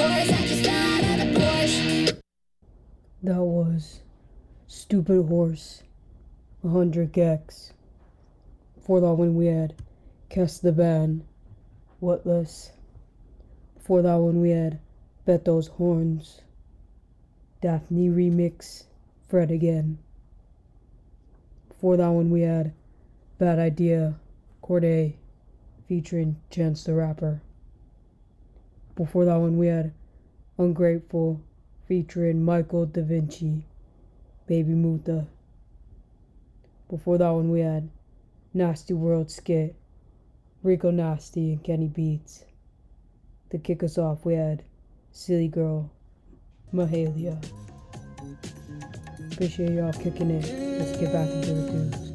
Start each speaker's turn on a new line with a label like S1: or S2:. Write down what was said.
S1: That was Stupid Horse, 100 gex. Before that one we had Cast the Band, Whatless. Before that one we had Bet Those Horns, Daphne Remix, Fred Again. Before that one we had Bad Idea, Corday, featuring Chance the Rapper. Before that one we had Ungrateful, featuring Michael Da Vinci, Baby Mutha. Before that one we had Nasty World Skit, Rico Nasty and Kenny Beats. To kick us off we had Silly Girl, Mahalia. Appreciate y'all kicking it. Let's get back into the tunes.